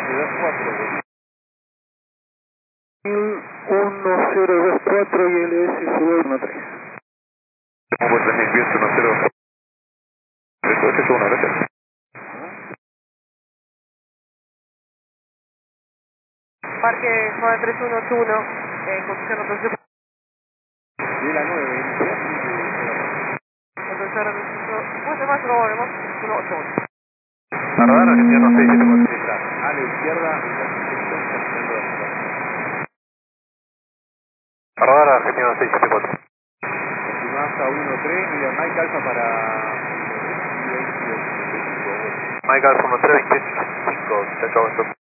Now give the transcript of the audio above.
1024 y LS sube 13. Pongo 3000 pies, 10. Eso es una gracias. Parque Zona 3181, conducción rotación. Y la 9, Rotación rotación. Bueno, más no, además, 181. Radar Argentino 674. a la izquierda, Radar Argentino 674. continuás a 1-3 y a Mike Alfa para Mike Alfa 13, 28, 5, se acabó esto.